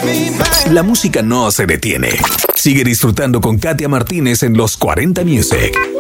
La música no se detiene. Sigue disfrutando con Katia Martínez en los 40 Music.